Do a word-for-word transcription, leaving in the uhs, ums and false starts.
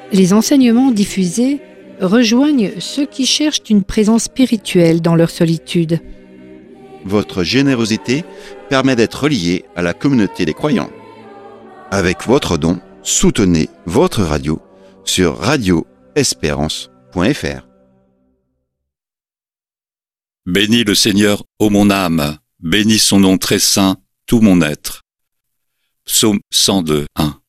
Les enseignements diffusés rejoignent ceux qui cherchent une présence spirituelle dans leur solitude. Votre générosité permet d'être relié à la communauté des croyants. Avec votre don, soutenez votre radio sur radio espérance point f r. Bénis le Seigneur, ô mon âme, bénis son nom très saint, tout mon être. Psaume cent deux, un.